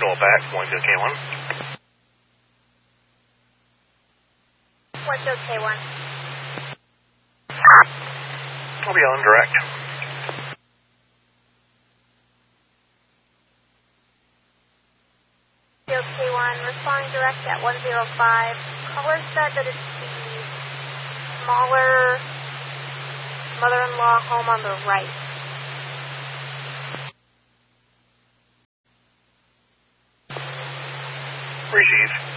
Signal back, 12K1. 12K1. I'll be on direct. K1, responding direct at 105. Caller said that it's the smaller mother-in-law home on the right. Receive.